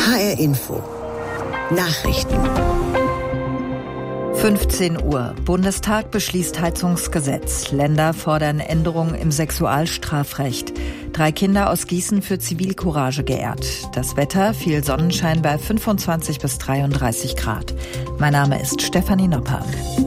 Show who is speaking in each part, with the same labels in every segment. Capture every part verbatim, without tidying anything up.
Speaker 1: H R Info Nachrichten.
Speaker 2: fünfzehn Uhr. Bundestag beschließt Heizungsgesetz. Länder fordern Änderungen im Sexualstrafrecht. Drei Kinder aus Gießen für Zivilcourage geehrt. Das Wetter, viel Sonnenschein bei fünfundzwanzig bis dreiunddreißig Grad. Mein Name ist Stefanie Nopper.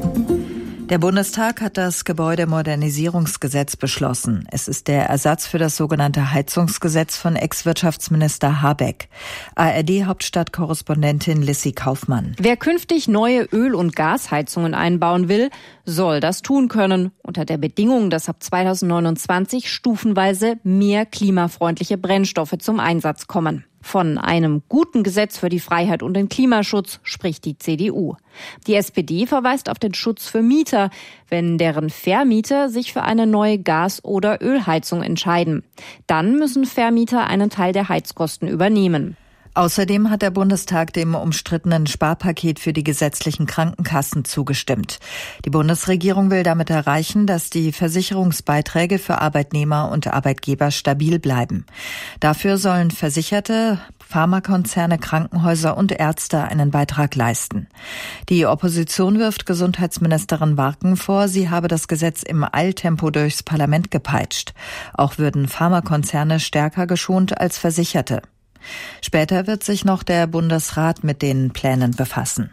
Speaker 2: Der Bundestag hat das Gebäudemodernisierungsgesetz beschlossen. Es ist der Ersatz für das sogenannte Heizungsgesetz von Ex-Wirtschaftsminister Habeck. A R D-Hauptstadtkorrespondentin Lissy Kaufmann.
Speaker 3: Wer künftig neue Öl- und Gasheizungen einbauen will, soll das tun können, unter der Bedingung, dass ab zweitausendneunundzwanzig stufenweise mehr klimafreundliche Brennstoffe zum Einsatz kommen. Von einem guten Gesetz für die Freiheit und den Klimaschutz spricht die C D U. Die S P D verweist auf den Schutz für Mieter, wenn deren Vermieter sich für eine neue Gas- oder Ölheizung entscheiden. Dann müssen Vermieter einen Teil der Heizkosten übernehmen.
Speaker 2: Außerdem hat der Bundestag dem umstrittenen Sparpaket für die gesetzlichen Krankenkassen zugestimmt. Die Bundesregierung will damit erreichen, dass die Versicherungsbeiträge für Arbeitnehmer und Arbeitgeber stabil bleiben. Dafür sollen Versicherte, Pharmakonzerne, Krankenhäuser und Ärzte einen Beitrag leisten. Die Opposition wirft Gesundheitsministerin Warken vor, sie habe das Gesetz im Eiltempo durchs Parlament gepeitscht. Auch würden Pharmakonzerne stärker geschont als Versicherte. Später wird sich noch der Bundesrat mit den Plänen befassen.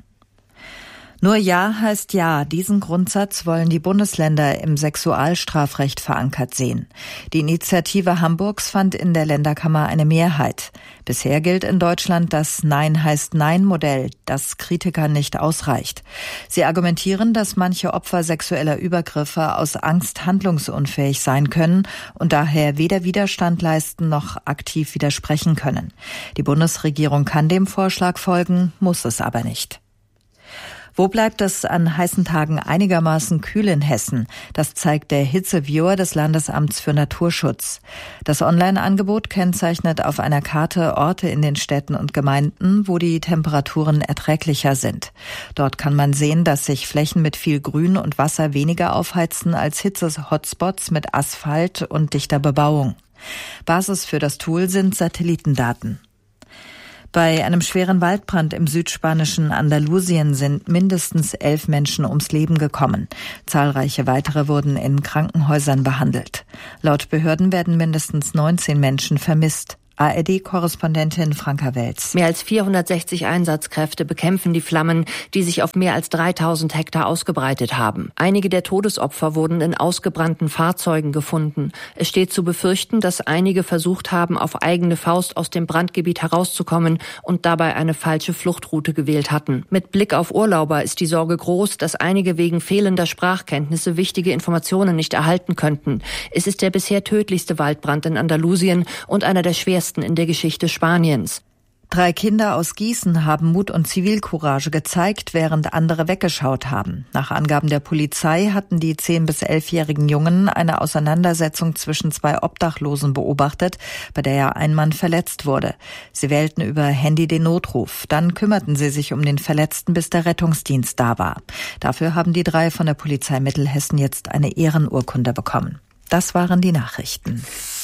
Speaker 2: Nur Ja heißt Ja. Diesen Grundsatz wollen die Bundesländer im Sexualstrafrecht verankert sehen. Die Initiative Hamburgs fand in der Länderkammer eine Mehrheit. Bisher gilt in Deutschland das Nein heißt Nein-Modell, das Kritikern nicht ausreicht. Sie argumentieren, dass manche Opfer sexueller Übergriffe aus Angst handlungsunfähig sein können und daher weder Widerstand leisten noch aktiv widersprechen können. Die Bundesregierung kann dem Vorschlag folgen, muss es aber nicht. Wo bleibt es an heißen Tagen einigermaßen kühl in Hessen? Das zeigt der Hitzeviewer des Landesamts für Naturschutz. Das Online-Angebot kennzeichnet auf einer Karte Orte in den Städten und Gemeinden, wo die Temperaturen erträglicher sind. Dort kann man sehen, dass sich Flächen mit viel Grün und Wasser weniger aufheizen als Hitze-Hotspots mit Asphalt und dichter Bebauung. Basis für das Tool sind Satellitendaten. Bei einem schweren Waldbrand im südspanischen Andalusien sind mindestens elf Menschen ums Leben gekommen. Zahlreiche weitere wurden in Krankenhäusern behandelt. Laut Behörden werden mindestens neunzehn Menschen vermisst. A R D-Korrespondentin Franka Welz.
Speaker 4: Mehr als vierhundertsechzig Einsatzkräfte bekämpfen die Flammen, die sich auf mehr als dreitausend Hektar ausgebreitet haben. Einige der Todesopfer wurden in ausgebrannten Fahrzeugen gefunden. Es steht zu befürchten, dass einige versucht haben, auf eigene Faust aus dem Brandgebiet herauszukommen und dabei eine falsche Fluchtroute gewählt hatten. Mit Blick auf Urlauber ist die Sorge groß, dass einige wegen fehlender Sprachkenntnisse wichtige Informationen nicht erhalten könnten. Es ist der bisher tödlichste Waldbrand in Andalusien und einer der schwersten in der Geschichte Spaniens.
Speaker 2: Drei Kinder aus Gießen haben Mut und Zivilcourage gezeigt, während andere weggeschaut haben. Nach Angaben der Polizei hatten die zehn- bis elfjährigen Jungen eine Auseinandersetzung zwischen zwei Obdachlosen beobachtet, bei der ja ein Mann verletzt wurde. Sie wählten über Handy den Notruf. Dann kümmerten sie sich um den Verletzten, bis der Rettungsdienst da war. Dafür haben die drei von der Polizei Mittelhessen jetzt eine Ehrenurkunde bekommen. Das waren die Nachrichten.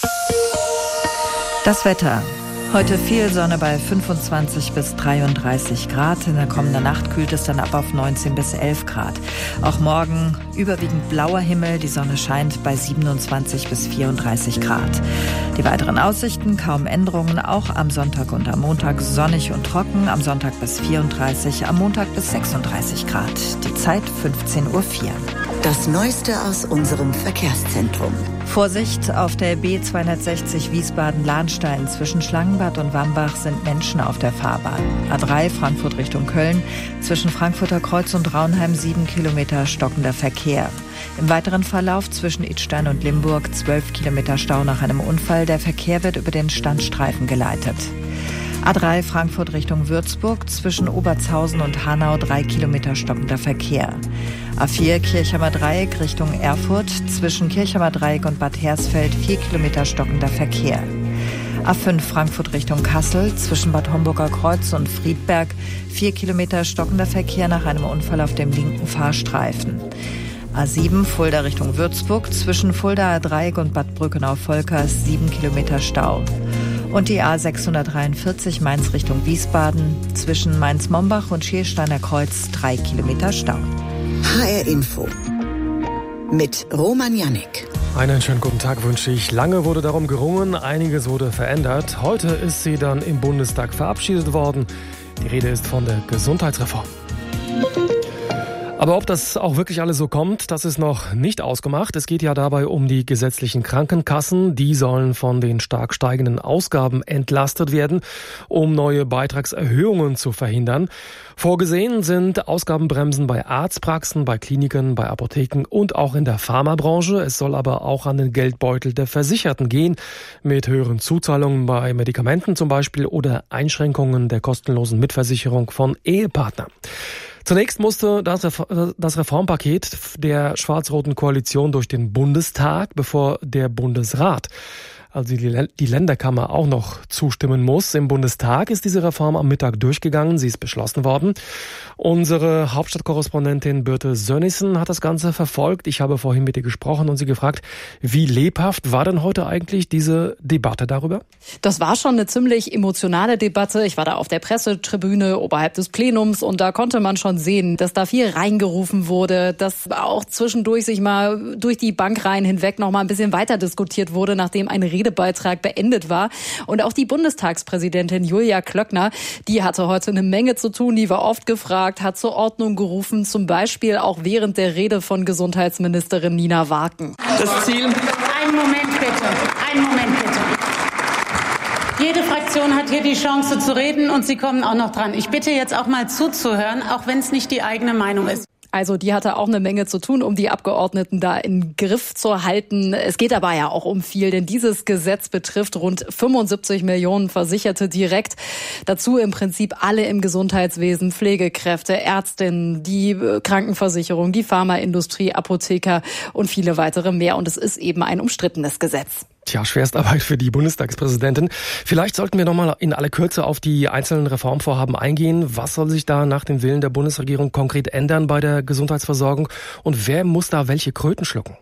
Speaker 2: Das Wetter. Heute viel Sonne bei fünfundzwanzig bis dreiunddreißig Grad. In der kommenden Nacht kühlt es dann ab auf neunzehn bis elf Grad. Auch morgen überwiegend blauer Himmel. Die Sonne scheint bei siebenundzwanzig bis vierunddreißig Grad. Die weiteren Aussichten, kaum Änderungen. Auch am Sonntag und am Montag sonnig und trocken. Am Sonntag bis vierunddreißig, am Montag bis sechsunddreißig Grad. Die Zeit fünfzehn Uhr vier.
Speaker 1: Das Neueste aus unserem Verkehrszentrum.
Speaker 2: Vorsicht, auf der B zweihundertsechzig Wiesbaden-Lahnstein zwischen Schlangenbad und Wambach sind Menschen auf der Fahrbahn. A drei Frankfurt Richtung Köln, zwischen Frankfurter Kreuz und Raunheim sieben Kilometer stockender Verkehr. Im weiteren Verlauf zwischen Idstein und Limburg zwölf Kilometer Stau nach einem Unfall. Der Verkehr wird über den Standstreifen geleitet. A drei Frankfurt Richtung Würzburg, zwischen Obertshausen und Hanau drei Kilometer stockender Verkehr. A vier Kirchheimer Dreieck Richtung Erfurt, zwischen Kirchheimer Dreieck und Bad Hersfeld vier Kilometer stockender Verkehr. A fünf Frankfurt Richtung Kassel, zwischen Bad Homburger Kreuz und Friedberg vier Kilometer stockender Verkehr nach einem Unfall auf dem linken Fahrstreifen. A sieben Fulda Richtung Würzburg, zwischen Fuldaer Dreieck und Bad Brückenau-Volkers sieben Kilometer Stau. Und die A sechshundertdreiundvierzig Mainz Richtung Wiesbaden zwischen Mainz-Mombach und Schiersteiner Kreuz drei Kilometer Stau.
Speaker 1: H R Info mit Roman Jannik.
Speaker 5: Einen schönen guten Tag wünsche ich. Lange wurde darum gerungen, einiges wurde verändert. Heute ist sie dann im Bundestag verabschiedet worden. Die Rede ist von der Gesundheitsreform. Aber ob das auch wirklich alles so kommt, das ist noch nicht ausgemacht. Es geht ja dabei um die gesetzlichen Krankenkassen. Die sollen von den stark steigenden Ausgaben entlastet werden, um neue Beitragserhöhungen zu verhindern. Vorgesehen sind Ausgabenbremsen bei Arztpraxen, bei Kliniken, bei Apotheken und auch in der Pharmabranche. Es soll aber auch an den Geldbeutel der Versicherten gehen, mit höheren Zuzahlungen bei Medikamenten zum Beispiel oder Einschränkungen der kostenlosen Mitversicherung von Ehepartnern. Zunächst musste das Reformpaket der schwarz-roten Koalition durch den Bundestag, bevor der Bundesrat, also die Länderkammer, auch noch zustimmen muss. Im Bundestag ist diese Reform am Mittag durchgegangen. Sie ist beschlossen worden. Unsere Hauptstadtkorrespondentin Birte Sönnigsen hat das Ganze verfolgt. Ich habe vorhin mit ihr gesprochen und sie gefragt, wie lebhaft war denn heute eigentlich diese Debatte darüber?
Speaker 6: Das war schon eine ziemlich emotionale Debatte. Ich war da auf der Pressetribüne oberhalb des Plenums und da konnte man schon sehen, dass da viel reingerufen wurde, dass auch zwischendurch sich mal durch die Bankreihen hinweg noch mal ein bisschen weiter diskutiert wurde, nachdem ein Redebeitrag beendet war. Und auch die Bundestagspräsidentin Julia Klöckner, die hatte heute eine Menge zu tun, die war oft gefragt, hat zur Ordnung gerufen, zum Beispiel auch während der Rede von Gesundheitsministerin Nina Waken.
Speaker 7: Das Ziel...
Speaker 8: Einen Moment bitte, einen Moment bitte. Jede Fraktion hat hier die Chance zu reden und Sie kommen auch noch dran. Ich bitte jetzt auch mal zuzuhören, auch wenn es nicht die eigene Meinung ist.
Speaker 6: Also die hatte auch eine Menge zu tun, um die Abgeordneten da in Griff zu halten. Es geht aber ja auch um viel, denn dieses Gesetz betrifft rund fünfundsiebzig Millionen Versicherte direkt. Dazu im Prinzip alle im Gesundheitswesen, Pflegekräfte, Ärztinnen, die Krankenversicherung, die Pharmaindustrie, Apotheker und viele weitere mehr. Und es ist eben ein umstrittenes Gesetz.
Speaker 5: Tja, Schwerstarbeit für die Bundestagspräsidentin. Vielleicht sollten wir nochmal in aller Kürze auf die einzelnen Reformvorhaben eingehen. Was soll sich da nach dem Willen der Bundesregierung konkret ändern bei der Gesundheitsversorgung? Und wer muss da welche Kröten schlucken?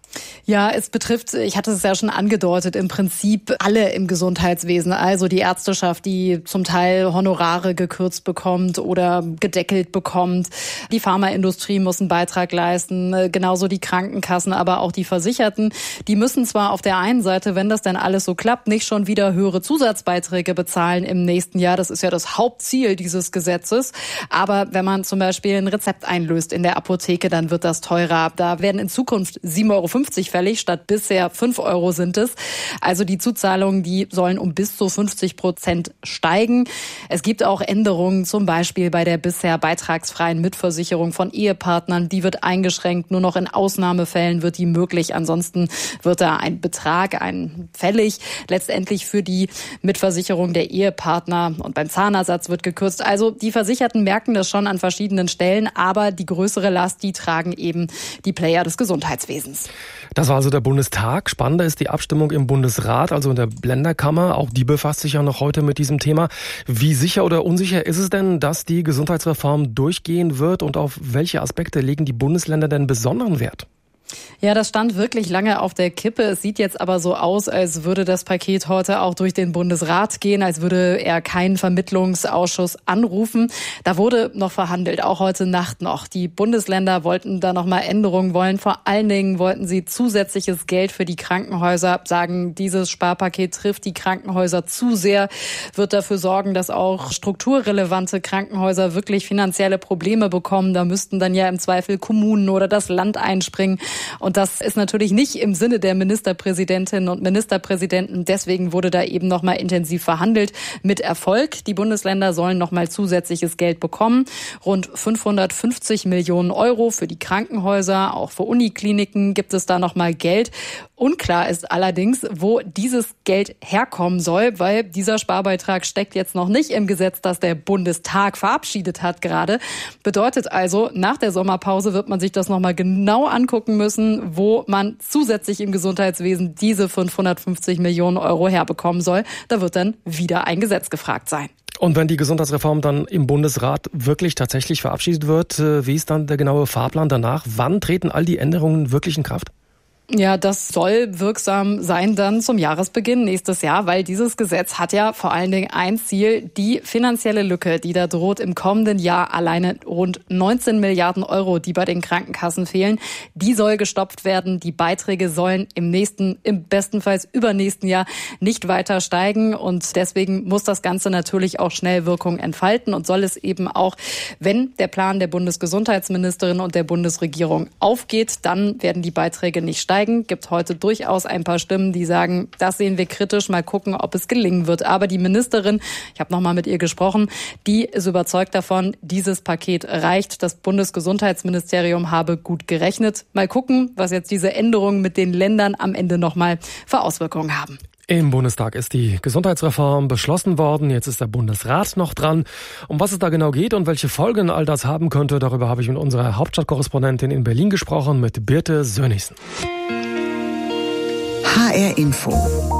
Speaker 6: Ja, es betrifft, ich hatte es ja schon angedeutet, im Prinzip alle im Gesundheitswesen. Also die Ärzteschaft, die zum Teil Honorare gekürzt bekommt oder gedeckelt bekommt. Die Pharmaindustrie muss einen Beitrag leisten, genauso die Krankenkassen, aber auch die Versicherten. Die müssen zwar auf der einen Seite, wenn das denn alles so klappt, nicht schon wieder höhere Zusatzbeiträge bezahlen im nächsten Jahr. Das ist ja das Hauptziel dieses Gesetzes. Aber wenn man zum Beispiel ein Rezept einlöst in der Apotheke, dann wird das teurer. Da werden in Zukunft sieben Euro fünfzig fällig, statt bisher fünf Euro sind es. Also die Zuzahlungen, die sollen um bis zu fünfzig Prozent steigen. Es gibt auch Änderungen, zum Beispiel bei der bisher beitragsfreien Mitversicherung von Ehepartnern. Die wird eingeschränkt, nur noch in Ausnahmefällen wird die möglich. Ansonsten wird da ein Betrag, ein fällig, letztendlich für die Mitversicherung der Ehepartner. Und beim Zahnersatz wird gekürzt. Also die Versicherten merken das schon an verschiedenen Stellen, aber die größere Last, die tragen eben die Player des Gesundheitswesens.
Speaker 5: Das war also der Bundestag. Spannender ist die Abstimmung im Bundesrat, also in der Länderkammer. Auch die befasst sich ja noch heute mit diesem Thema. Wie sicher oder unsicher ist es denn, dass die Gesundheitsreform durchgehen wird und auf welche Aspekte legen die Bundesländer denn besonderen Wert?
Speaker 6: Ja, das stand wirklich lange auf der Kippe. Es sieht jetzt aber so aus, als würde das Paket heute auch durch den Bundesrat gehen, als würde er keinen Vermittlungsausschuss anrufen. Da wurde noch verhandelt, auch heute Nacht noch. Die Bundesländer wollten da noch mal Änderungen wollen. Vor allen Dingen wollten sie zusätzliches Geld für die Krankenhäuser, sagen, dieses Sparpaket trifft die Krankenhäuser zu sehr, wird dafür sorgen, dass auch strukturrelevante Krankenhäuser wirklich finanzielle Probleme bekommen. Da müssten dann ja im Zweifel Kommunen oder das Land einspringen. Und das ist natürlich nicht im Sinne der Ministerpräsidentinnen und Ministerpräsidenten. Deswegen wurde da eben noch mal intensiv verhandelt, mit Erfolg. Die Bundesländer sollen noch mal zusätzliches Geld bekommen. Rund fünfhundertfünfzig Millionen Euro für die Krankenhäuser, auch für Unikliniken gibt es da noch mal Geld. Unklar ist allerdings, wo dieses Geld herkommen soll, weil dieser Sparbeitrag steckt jetzt noch nicht im Gesetz, das der Bundestag verabschiedet hat gerade. Bedeutet also, nach der Sommerpause wird man sich das noch mal genau angucken müssen, wo man zusätzlich im Gesundheitswesen diese fünfhundertfünfzig Millionen Euro herbekommen soll. Da wird dann wieder ein Gesetz gefragt sein.
Speaker 5: Und wenn die Gesundheitsreform dann im Bundesrat wirklich tatsächlich verabschiedet wird, wie ist dann der genaue Fahrplan danach? Wann treten all die Änderungen wirklich in Kraft?
Speaker 6: Ja, das soll wirksam sein dann zum Jahresbeginn nächstes Jahr, weil dieses Gesetz hat ja vor allen Dingen ein Ziel, die finanzielle Lücke, die da droht im kommenden Jahr, alleine rund neunzehn Milliarden Euro, die bei den Krankenkassen fehlen, die soll gestoppt werden. Die Beiträge sollen im nächsten, im bestenfalls übernächsten Jahr nicht weiter steigen und deswegen muss das Ganze natürlich auch schnell Wirkung entfalten und soll es eben auch, wenn der Plan der Bundesgesundheitsministerin und der Bundesregierung aufgeht, dann werden die Beiträge nicht steigen. Gibt heute durchaus ein paar Stimmen, die sagen, das sehen wir kritisch, mal gucken, ob es gelingen wird. Aber die Ministerin, ich habe noch mal mit ihr gesprochen, die ist überzeugt davon, dieses Paket reicht. Das Bundesgesundheitsministerium habe gut gerechnet. Mal gucken, was jetzt diese Änderungen mit den Ländern am Ende noch mal für Auswirkungen haben.
Speaker 5: Im Bundestag ist die Gesundheitsreform beschlossen worden. Jetzt ist der Bundesrat noch dran. Um was es da genau geht und welche Folgen all das haben könnte, darüber habe ich mit unserer Hauptstadtkorrespondentin in Berlin gesprochen, mit Birte Sönnigsen.
Speaker 1: H R Info.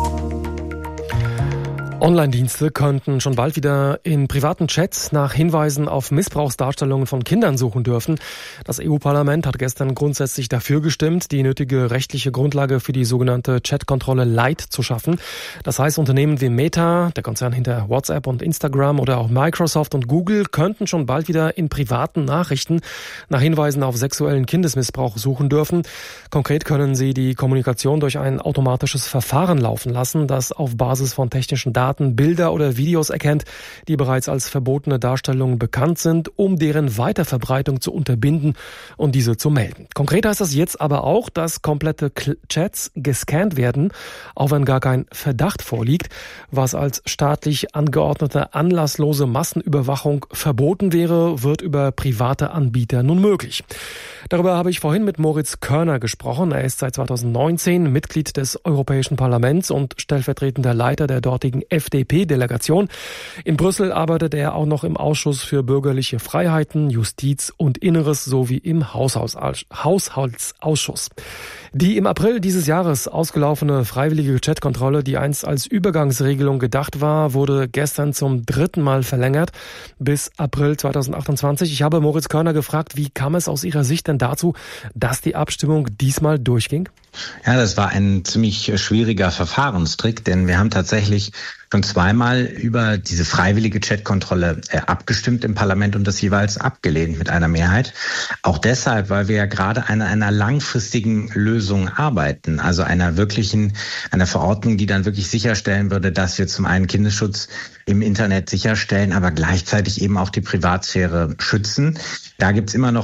Speaker 5: Online-Dienste könnten schon bald wieder in privaten Chats nach Hinweisen auf Missbrauchsdarstellungen von Kindern suchen dürfen. Das E U-Parlament hat gestern grundsätzlich dafür gestimmt, die nötige rechtliche Grundlage für die sogenannte Chatkontrolle Light zu schaffen. Das heißt, Unternehmen wie Meta, der Konzern hinter WhatsApp und Instagram oder auch Microsoft und Google könnten schon bald wieder in privaten Nachrichten nach Hinweisen auf sexuellen Kindesmissbrauch suchen dürfen. Konkret können sie die Kommunikation durch ein automatisches Verfahren laufen lassen, das auf Basis von technischen Daten Bilder oder Videos erkennt, die bereits als verbotene Darstellungen bekannt sind, um deren Weiterverbreitung zu unterbinden und diese zu melden. Konkret heißt das jetzt aber auch, dass komplette Chats gescannt werden, auch wenn gar kein Verdacht vorliegt, was als staatlich angeordnete anlasslose Massenüberwachung verboten wäre, wird über private Anbieter nun möglich. Darüber habe ich vorhin mit Moritz Körner gesprochen. Er ist seit zweitausendneunzehn Mitglied des Europäischen Parlaments und stellvertretender Leiter der dortigen F D P-Delegation. In Brüssel arbeitet er auch noch im Ausschuss für bürgerliche Freiheiten, Justiz und Inneres sowie im Haushaltsausschuss. Die im April dieses Jahres ausgelaufene freiwillige Chatkontrolle, die einst als Übergangsregelung gedacht war, wurde gestern zum dritten Mal verlängert bis April zweitausendachtundzwanzig. Ich habe Moritz Körner gefragt, wie kam es aus Ihrer Sicht denn dazu, dass die Abstimmung diesmal durchging?
Speaker 7: Ja, das war ein ziemlich schwieriger Verfahrenstrick, denn wir haben tatsächlich schon zweimal über diese freiwillige Chatkontrolle äh, abgestimmt im Parlament und das jeweils abgelehnt mit einer Mehrheit. Auch deshalb, weil wir ja gerade an einer langfristigen Lösung arbeiten, also einer wirklichen, einer Verordnung, die dann wirklich sicherstellen würde, dass wir zum einen Kindesschutz im Internet sicherstellen, aber gleichzeitig eben auch die Privatsphäre schützen. Da gibt's immer noch